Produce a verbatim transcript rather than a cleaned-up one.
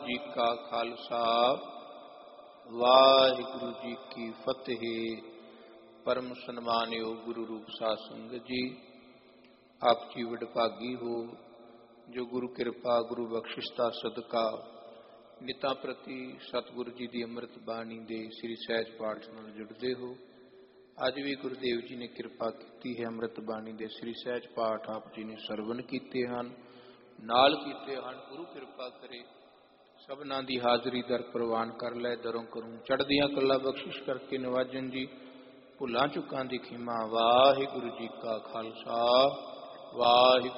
जी का खालसा वाहिगुरु जी की फतेह। परम सन्मानयोग गुरु रूप साध संगत जी, आप जी वडभागी हो जो गुरु कृपा गुरु बख्शिशता सदका निता प्रति सतगुरु जी की अमृत बाणी दे श्री सहज पाठ नाल जुड़ते हो। अज भी गुरुदेव जी ने कृपा की है, अमृत बाणी दे श्री सहज पाठ आप जी ने सरवण किए हैं, नाल कीते हैं। गुरु कृपा करे सबना दी हाजरी दर प्रवान कर लै, दरों करूं चढ़दियां कला बख्शिश करके नवाजन जी, भुलां चुकां दी खिमा। वाहिगुरु जी का खालसा वाहिगुरु